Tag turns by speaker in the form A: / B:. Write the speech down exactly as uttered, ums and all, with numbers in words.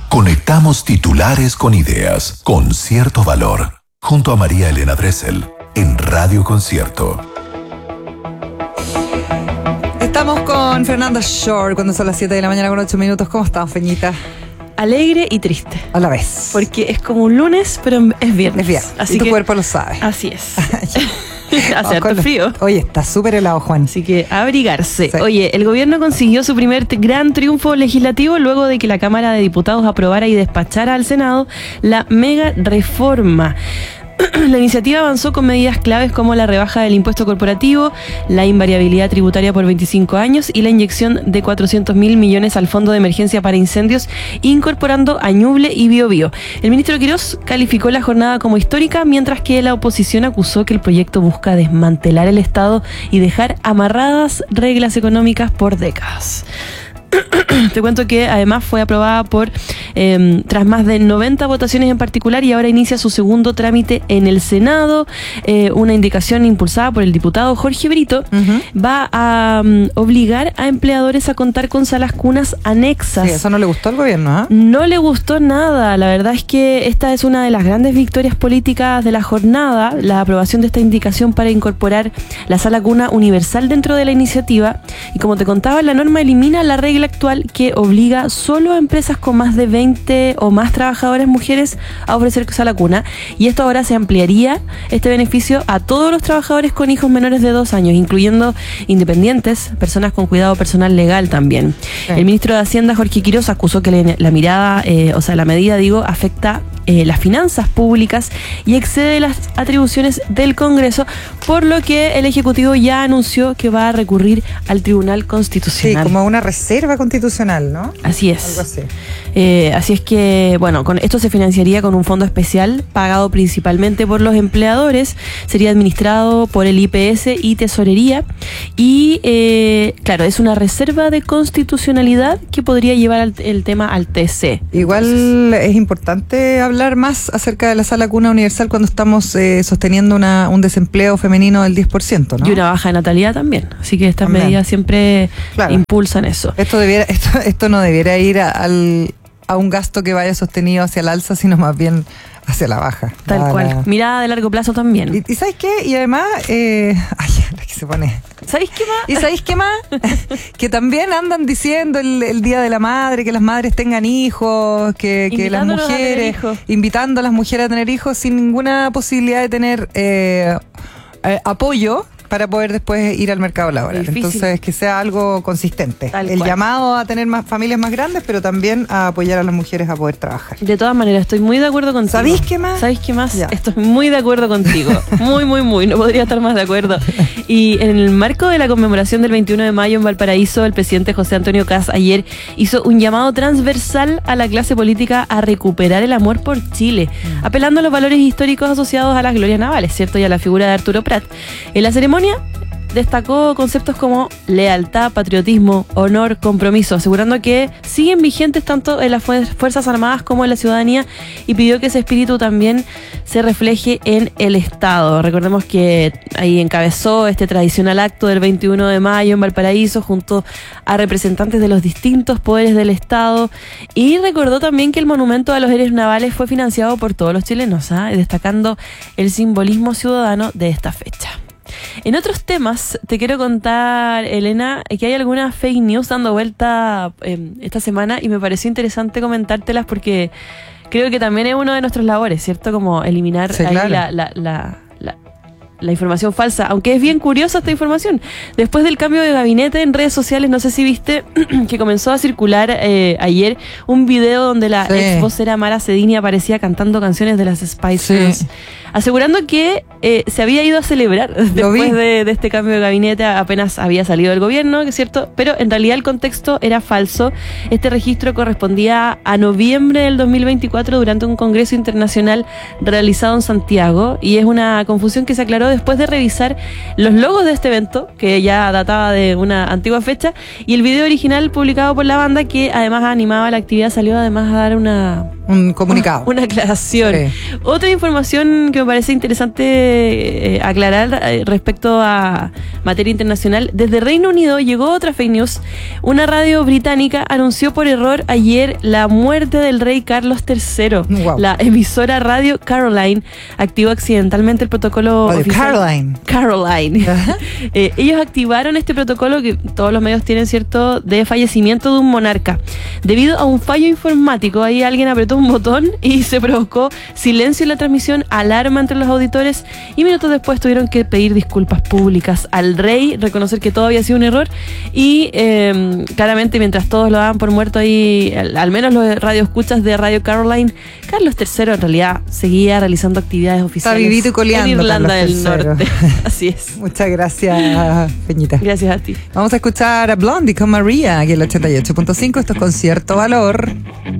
A: Conectamos titulares con ideas, con cierto valor. Junto a María Elena Dressel, en Radio Concierto.
B: Estamos con Fernanda Shore cuando son las siete de la mañana con ocho minutos. ¿Cómo estás, Feñita?
C: Alegre y triste.
B: A la vez.
C: Porque es como un lunes, pero es viernes.
B: Es viernes.
C: Así
B: y tu
C: que,
B: cuerpo lo sabe.
C: Así es. Hace harto frío.
B: Oye, está súper helado, Juan.
C: Así que abrigarse.
B: Sí.
C: Oye, el gobierno consiguió su primer t- gran triunfo legislativo luego de que la Cámara de Diputados aprobara y despachara al Senado la mega reforma. La iniciativa avanzó con medidas claves como la rebaja del impuesto corporativo, la invariabilidad tributaria por veinticinco años y la inyección de cuatrocientos mil millones al Fondo de Emergencia para Incendios, incorporando a Ñuble y Biobío. El ministro Quirós calificó la jornada como histórica, mientras que la oposición acusó que el proyecto busca desmantelar el Estado y dejar amarradas reglas económicas por décadas. Te cuento que además fue aprobada por eh, tras más de noventa votaciones en particular y ahora inicia su segundo trámite en el Senado. Eh, una indicación impulsada por el diputado Jorge Brito
B: Uh-huh.
C: va a um, obligar a empleadores a contar con salas cunas anexas.
B: Sí, eso no le gustó al gobierno, ¿ah? ¿eh?
C: No le gustó nada. La verdad es que esta es una de las grandes victorias políticas de la jornada, la aprobación de esta indicación para incorporar la sala cuna universal dentro de la iniciativa. Y como te contaba, la norma elimina la regla actual que obliga solo a empresas con más de veinte o más trabajadoras mujeres a ofrecer sala cuna, y esto ahora se ampliaría este beneficio a todos los trabajadores con hijos menores de dos años, incluyendo independientes, personas con cuidado personal legal también.
B: Sí.
C: El ministro de Hacienda, Jorge Quirós, acusó que la, la mirada, eh, o sea, la medida, digo, afecta eh, las finanzas públicas y excede las atribuciones del Congreso, por lo que el Ejecutivo ya anunció que va a recurrir al Tribunal
B: Sí,
C: Constitucional.
B: como una reserva constitucional, ¿no?
C: Así es.
B: Algo así.
C: Eh, así es que, bueno, con esto se financiaría con un fondo especial pagado principalmente por los empleadores, sería administrado por el I P S y Tesorería, y eh, claro, es una reserva de constitucionalidad que podría llevar al, el tema al T C.
B: Igual
C: Entonces,
B: es importante hablar más acerca de la sala cuna universal cuando estamos eh, sosteniendo una, un desempleo femenino del diez por ciento, ¿no?
C: y una baja de natalidad también, así que estas
B: También.
C: medidas siempre
B: Claro.
C: impulsan eso.
B: Esto debiera, esto, esto no debiera ir a, al, a un gasto que vaya sostenido hacia el alza, sino más bien hacia la baja.
C: Tal
B: La-
C: cual.
B: la-
C: Mirada de largo plazo también.
B: Y, y ¿sabes qué? Y además, eh, ay, la que se pone.
C: ¿Sabéis qué más?
B: ¿Y sabéis qué más? Que también andan diciendo el, el Día de la Madre, que las madres tengan hijos, que, que las
C: Invitándonos a tener
B: mujeres,
C: hijos.
B: invitando a las mujeres a tener hijos sin ninguna posibilidad de tener eh, eh, apoyo para poder después ir al mercado laboral.
C: Difícil.
B: Entonces, que sea algo consistente.
C: Tal
B: el
C: cual.
B: llamado a tener más familias más grandes, pero también a apoyar a las mujeres a poder trabajar.
C: De todas maneras, estoy muy de acuerdo contigo.
B: ¿Sabéis qué más?
C: ¿Sabéis qué más?
B: Ya.
C: Estoy muy de acuerdo contigo. Muy, muy, muy. No podría estar más de acuerdo. Y en el marco de la conmemoración del veintiuno de mayo en Valparaíso, el presidente José Antonio Kast ayer hizo un llamado transversal a la clase política a recuperar el amor por Chile,
B: Mm.
C: apelando a los valores históricos asociados a las glorias navales, ¿cierto? Y a la figura de Arturo Prat. En la ceremonia destacó conceptos como lealtad, patriotismo, honor, compromiso, asegurando que siguen vigentes tanto en las fuer- Fuerzas Armadas como en la ciudadanía, y pidió que ese espíritu también se refleje en el Estado. Recordemos que ahí encabezó este tradicional acto del veintiuno de mayo en Valparaíso junto a representantes de los distintos poderes del Estado, y recordó también que el monumento a los héroes navales fue financiado por todos los chilenos, ¿ah? Destacando el simbolismo ciudadano de esta fecha. En otros temas, te quiero contar, Elena, que hay algunas fake news dando vuelta eh, esta semana, y me pareció interesante comentártelas porque creo que también es uno de nuestros labores, ¿cierto? Como eliminar
B: Sí,
C: ahí
B: claro.
C: la, la, la, la, la información falsa, aunque es bien curiosa esta información. Después del cambio de gabinete en redes sociales, no sé si viste que comenzó a circular eh, ayer un video donde la
B: Sí.
C: ex vocera Mara Cedini aparecía cantando canciones de las Spice
B: Sí.
C: Girls, asegurando que eh, se había ido a celebrar
B: Lo vi.
C: después de, de este cambio de gabinete, apenas había salido del gobierno, que es cierto, pero en realidad el contexto era falso. Este registro correspondía a noviembre del dos mil veinticuatro durante un congreso internacional realizado en Santiago, y es una confusión que se aclaró después de revisar los logos de este evento, que ya databa de una antigua fecha, y el video original publicado por la banda, que además animaba la actividad, salió además a dar una
B: un comunicado.
C: Una aclaración.
B: Sí.
C: Otra información que me parece interesante eh, aclarar eh, respecto a materia internacional. Desde Reino Unido llegó otra fake news. Una radio británica anunció por error ayer la muerte del rey Carlos tercero.
B: Wow.
C: La emisora Radio Caroline activó accidentalmente el protocolo
B: Radio
C: oficial.
B: Caroline.
C: Caroline. eh, ellos activaron este protocolo que todos los medios tienen, ¿cierto?, de fallecimiento de un monarca. Debido a un fallo informático, ahí alguien apretó un botón y se provocó silencio en la transmisión, alarma entre los auditores y minutos después tuvieron que pedir disculpas públicas al rey, reconocer que todo había sido un error y eh, claramente mientras todos lo daban por muerto ahí, al, al menos los radioescuchas de Radio Caroline, Carlos tercero en realidad seguía realizando actividades oficiales
B: vivito y coleando,
C: en Irlanda
B: Carlos
C: del
B: tercero.
C: Norte. Así es.
B: Muchas gracias, Peñita.
C: Gracias a ti.
B: Vamos a escuchar a Blondie con María aquí en el ochenta y ocho punto cinco. Esto es Con Cierto Valor.